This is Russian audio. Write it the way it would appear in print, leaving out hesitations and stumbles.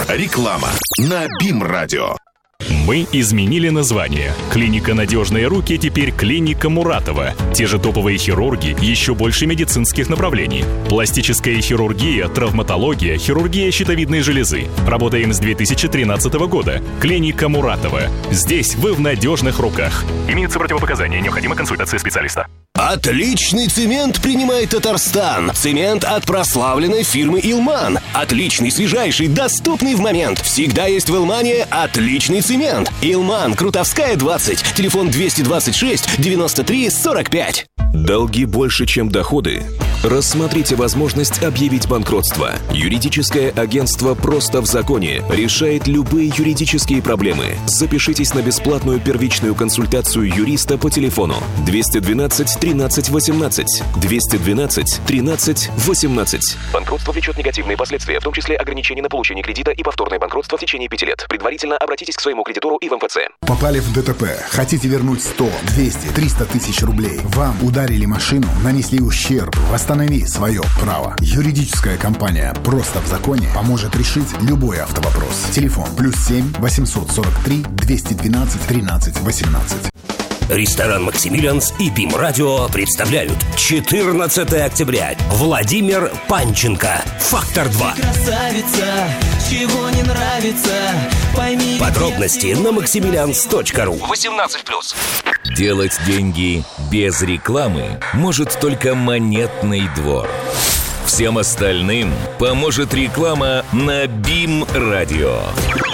Реклама на БИМ-радио. Мы изменили название. Клиника «Надежные руки» теперь клиника Муратова. Те же топовые хирурги, еще больше медицинских направлений. Пластическая хирургия, травматология, хирургия щитовидной железы. Работаем с 2013 года. Клиника Муратова. Здесь вы в надежных руках. Имеются противопоказания, необходима консультация специалиста. Отличный цемент принимает Татарстан. Цемент от прославленной фирмы «Илман». Отличный, свежайший, доступный в момент. Всегда есть в «Илмане» отличный цемент. «Илман», Крутовская, 20. Телефон 226 93 45. Долги больше, чем доходы? Рассмотрите возможность объявить банкротство. Юридическое агентство «Просто в законе» решает любые юридические проблемы. Запишитесь на бесплатную первичную консультацию юриста по телефону 212 13 18. 212 13 18. Банкротство влечет негативные последствия, в том числе ограничения на получение кредита и повторное банкротство в течение 5 лет. Предварительно обратитесь к своему кредитору и в МФЦ. Попали в ДТП. Хотите вернуть 100, 200, 300 тысяч рублей? Вам ударили машину, нанесли ущерб. Восстанови свое право. Юридическая компания «Просто в законе» поможет решить любой автовопрос. Телефон +7 843 212 13 18. Ресторан «Максимилианс» и БИМ-радио представляют 14 октября. Владимир Панченко. «Фактор 2». Красавица, чего не нравится, пойми. Подробности на maximilians.ru. 18+. Делать деньги без рекламы может только Монетный двор. Всем остальным поможет реклама на БИМ-радио.